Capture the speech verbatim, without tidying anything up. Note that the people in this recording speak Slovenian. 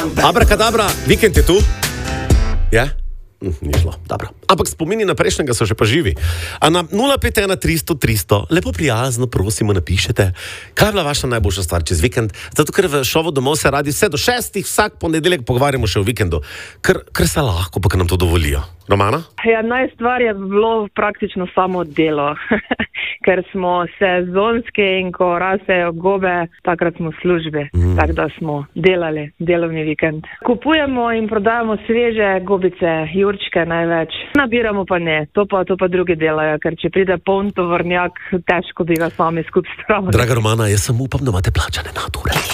Abrakadabra, vikend je tu. Ja? Ni šlo, dobro. Ampak spomini na prejšnjega so še pa živi. A na nula pet ena tristo tristo, lepo prijazno prosimo napišete, kaj je bila vaša najboljša stvar čez vikend, zato ker v šovu Domov se radi vse do šestih vsak ponedeljek pogovarjamo še o vikendu. Ker, ker se lahko, pa ker nam to dovolijo. Romana? Ja, najstvar je bilo praktično samo delo, ker smo sezonski in ko rasejo gobe, takrat smo v službi, mm. tako da smo delali delovni vikend. Kupujemo in prodajamo sveže gobice, jurčke največ. Nabiramo pa ne, to pa, to pa drugi delajo, ker če pride poln tovornjak, težko bi ga sami skupaj spravili. Draga Romana, jaz sem upam, da imate plačane nadure.